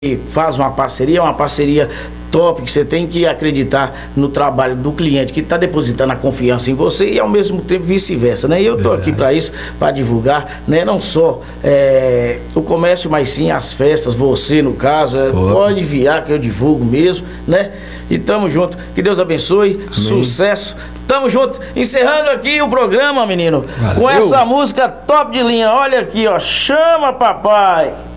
faz uma parceria top, que você tem que acreditar no trabalho do cliente que está depositando a confiança em você e ao mesmo tempo vice-versa, né? E eu estou aqui para isso, para divulgar, né? Não só o comércio, mas sim as festas, você no caso, pode enviar que eu divulgo mesmo, né? E tamo junto, que Deus abençoe, sucesso, tamo junto, encerrando aqui o programa, menino, com essa música top de linha, olha aqui, ó, Chama Papai.